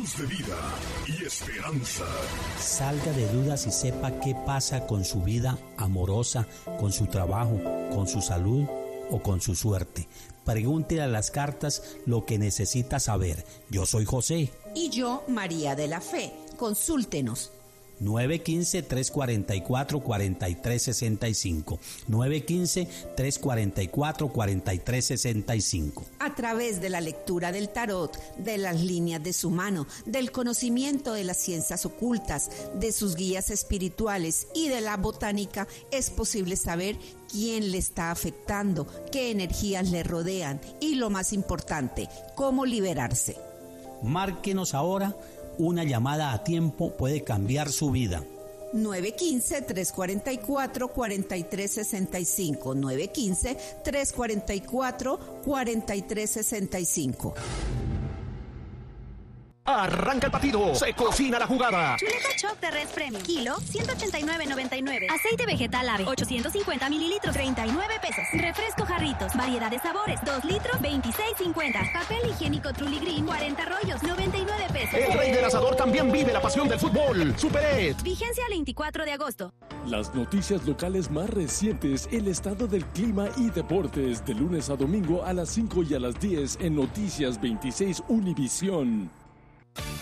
luz de vida y esperanza. Salga de dudas y sepa qué pasa con su vida amorosa, con su trabajo, con su salud o con su suerte. Pregúntele a las cartas lo que necesita saber. Yo soy José. Y yo, María de la Fe. Consúltenos. 915-344-4365. 915-344-4365. A través de la lectura del tarot, de las líneas de su mano, del conocimiento de las ciencias ocultas, de sus guías espirituales y de la botánica, es posible saber quién le está afectando, qué energías le rodean y, lo más importante, cómo liberarse. Márquenos ahora. Una llamada a tiempo puede cambiar su vida. 915-344-4365. 915-344-4365. Arranca el partido, se cocina la jugada. Chuleta Choc de Res Premium, kilo 189.99. Aceite vegetal Ave, 850 mililitros, 39 pesos. Refresco Jarritos, variedad de sabores, 2 litros, 26.50. Papel higiénico Truly Green, 40 rollos, 99 pesos. El rey del asador también vive la pasión del fútbol. Superet. Vigencia al 24 de agosto. Las noticias locales más recientes, el estado del clima y deportes, de lunes a domingo a las 5 y a las 10 en Noticias 26 Univisión.